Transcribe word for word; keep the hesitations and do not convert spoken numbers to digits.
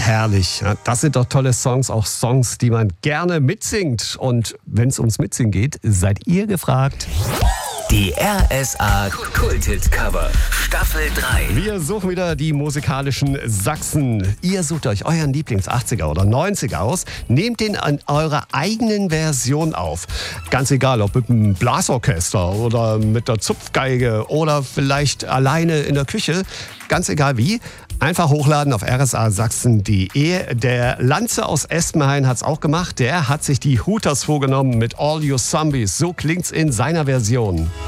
herrlich. Ja, das sind doch tolle Songs, auch Songs, die man gerne mitsingt. Und wenn es ums Mitsingen geht, seid ihr gefragt. Die R S A Kulthit-Cover Staffel drei. Wir suchen wieder die musikalischen Sachsen. Ihr sucht euch euren Lieblings-achtziger oder neunziger aus, nehmt den an eurer eigenen Version auf. Ganz egal, ob mit einem Blasorchester oder mit der Zupfgeige oder vielleicht alleine in der Küche. Ganz egal wie. Einfach hochladen auf r s a sachsen punkt d e. Der Lanze aus Espenhain hat es auch gemacht. Der hat sich die Hooters vorgenommen mit All You Zombies. So klingt's in seiner Version.